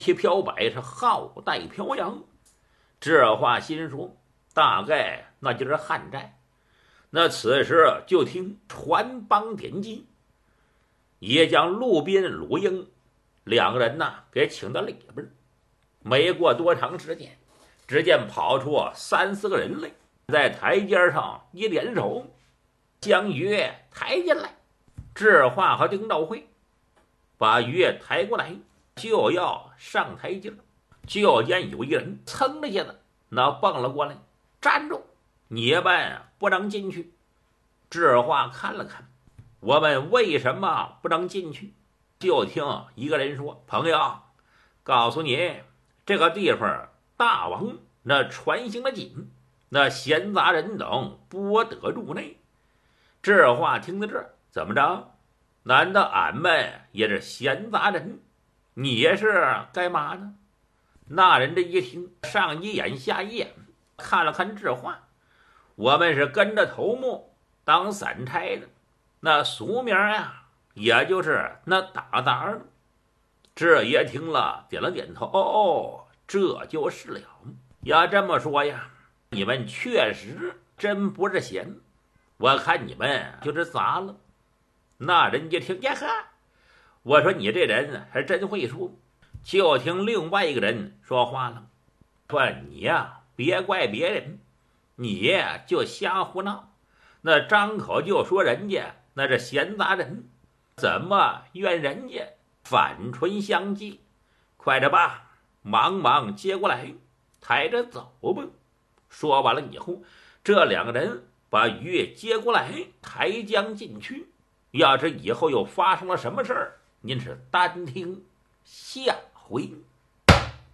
其飘摆是浩带飘扬。这话心说，大概那就是旱灾。那此时就听船帮点击，也将路边鲁英两个人给请到里边。没过多长时间，只见跑出3、4个人来，在台阶上一联手，将鱼抬进来。智化和丁兆会把鱼抬过来，就要上台阶，就见有一人噌的一下子蹦了过来，站住！你们不能进去。智化看了看，我们为什么不能进去？就听一个人说：“朋友，告诉你，这个地方大王那船行的紧，那闲杂人等不得入内。”这话听到这儿，怎么着？难道俺们也是闲杂人？你也是干嘛呢？那人这一听，上一眼下一眼，看了看这话，我们是跟着头目当散差的，那俗名也就是那打杂的。这也听了，点了点头。哦，这就是了。要这么说呀，你们确实真不是闲，我看你们就是杂了。那人一听呀呵，我说你这人还真会说。就听另外一个人说话了，说你别怪别人，你就瞎胡闹，那张口就说人家那是闲杂人，怎么怨人家反唇相讥？快点吧，忙接过来，抬着走吧。说完了以后，这两个人把鱼接过来，抬将进去。要是以后又发生了什么事儿，您是单听下回。